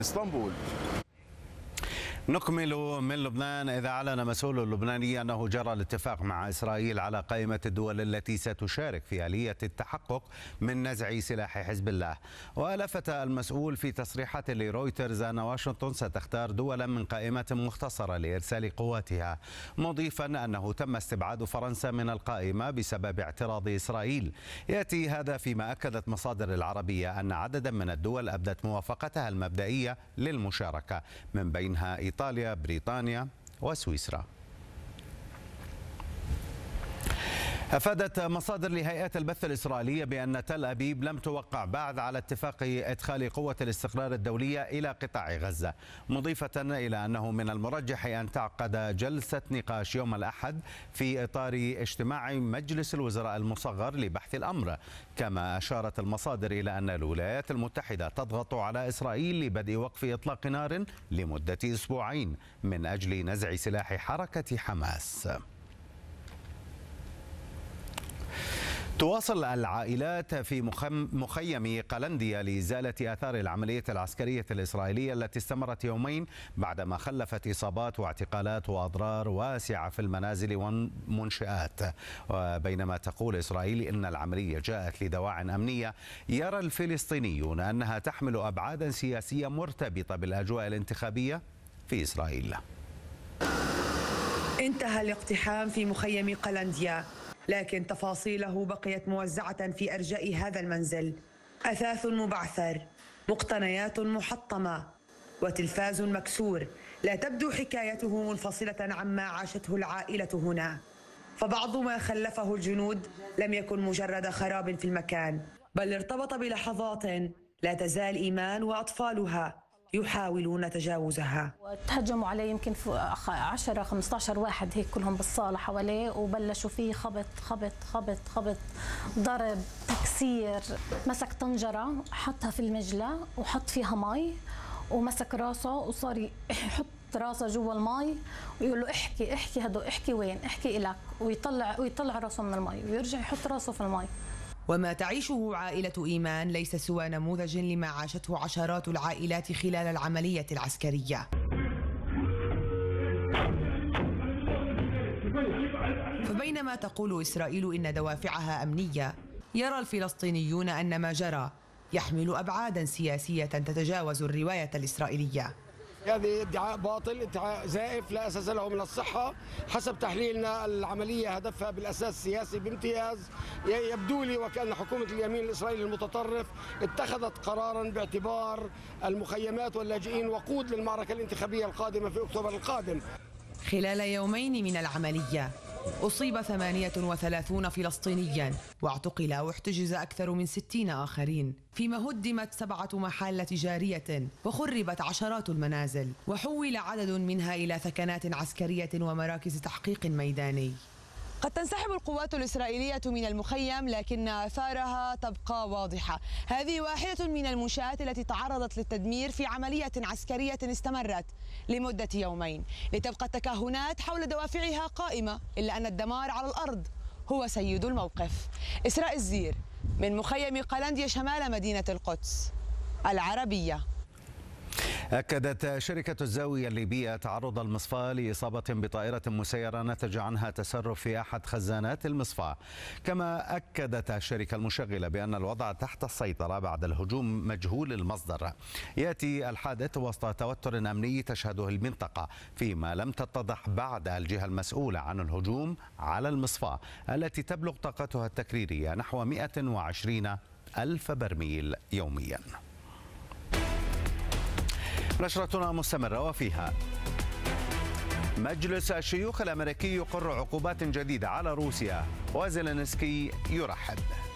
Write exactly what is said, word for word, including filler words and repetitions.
اسطنبول. نكمل من لبنان. إذا أعلن مسؤول لبناني أنه جرى الاتفاق مع إسرائيل على قائمة الدول التي ستشارك في آلية التحقق من نزع سلاح حزب الله. ولفت المسؤول في تصريحات لرويترز أن واشنطن ستختار دولا من قائمة مختصرة لإرسال قواتها، مضيفا أنه تم استبعاد فرنسا من القائمة بسبب اعتراض إسرائيل. يأتي هذا فيما أكدت مصادر العربية أن عددا من الدول أبدت موافقتها المبدئية للمشاركة، من بينها إيطاليا، بريطانيا وسويسرا. أفادت مصادر لهيئة البث الإسرائيلية بأن تل أبيب لم توقع بعد على اتفاق إدخال قوة الاستقرار الدولية إلى قطاع غزة، مضيفة إلى أنه من المرجح أن تعقد جلسة نقاش يوم الأحد في إطار اجتماع مجلس الوزراء المصغر لبحث الأمر. كما أشارت المصادر إلى أن الولايات المتحدة تضغط على إسرائيل لبدء وقف إطلاق نار لمدة أسبوعين من أجل نزع سلاح حركة حماس. تواصل العائلات في مخيم قلنديا لإزالة آثار العملية العسكرية الإسرائيلية التي استمرت يومين بعدما خلفت إصابات واعتقالات وأضرار واسعة في المنازل والمنشآت. وبينما تقول إسرائيل إن العملية جاءت لدواعٍ أمنية، يرى الفلسطينيون أنها تحمل أبعاداً سياسية مرتبطة بالأجواء الانتخابية في إسرائيل. انتهى الاقتحام في مخيم قلنديا، لكن تفاصيله بقيت موزعة في أرجاء هذا المنزل: أثاث مبعثر، مقتنيات محطمة، وتلفاز مكسور لا تبدو حكايته منفصلة عما عاشته العائلة هنا. فبعض ما خلفه الجنود لم يكن مجرد خراب في المكان، بل ارتبط بلحظات لا تزال إيمان وأطفالها يحاولون تجاوزها. تهجموا عليه يمكن عشرة خمسة عشر واحد هيك كلهم بالصالة حواليه، وبلشوا فيه خبط خبط خبط خبط، ضرب، تكسير. مسك طنجرة حطها في المجلة وحط فيها مي، ومسك راسه وصار يحط راسه جوا المي ويقول له احكي احكي هدو احكي وين احكي إلك، ويطلع ويطلع راسه من المي ويرجع يحط راسه في المي. وما تعيشه عائلة إيمان ليس سوى نموذج لما عاشته عشرات العائلات خلال العملية العسكرية. فبينما تقول إسرائيل إن دوافعها أمنية، يرى الفلسطينيون أن ما جرى يحمل أبعاداً سياسية تتجاوز الرواية الإسرائيلية. هذه ادعاء باطل، ادعاء زائف لا أساس له من الصحة. حسب تحليلنا العملية هدفها بالأساس سياسي بامتياز. يبدو لي وكأن حكومة اليمين الإسرائيلي المتطرف اتخذت قراراً باعتبار المخيمات واللاجئين وقود للمعركة الانتخابية القادمة في أكتوبر القادم. خلال يومين من العملية أصيب ثمانية وثلاثين فلسطينياً، واعتقل أو احتجز أكثر من ستين آخرين، فيما هدمت سبعة محال تجارية وخربت عشرات المنازل، وحول عدد منها إلى ثكنات عسكرية ومراكز تحقيق ميداني. قد تنسحب القوات الإسرائيلية من المخيم، لكن آثارها تبقى واضحة. هذه واحدة من المنشآت التي تعرضت للتدمير في عملية عسكرية استمرت لمدة يومين، لتبقى التكهنات حول دوافعها قائمة، إلا أن الدمار على الأرض هو سيد الموقف. إسراء الزير من مخيم قلنديا شمال مدينة القدس العربية. أكدت شركة الزاوية الليبية تعرض المصفاة لإصابة بطائرة مسيرة نتج عنها تسرب في أحد خزانات المصفاة. كما أكدت الشركة المشغلة بأن الوضع تحت السيطرة بعد الهجوم مجهول المصدر. يأتي الحادث وسط توتر أمني تشهده المنطقة، فيما لم تتضح بعد الجهة المسؤولة عن الهجوم على المصفاة التي تبلغ طاقتها التكريرية نحو مئة وعشرين ألف برميل يوميا. نشرتنا مستمرة وفيها: مجلس الشيوخ الأمريكي يقر عقوبات جديدة على روسيا، وزيلينسكي يرحب.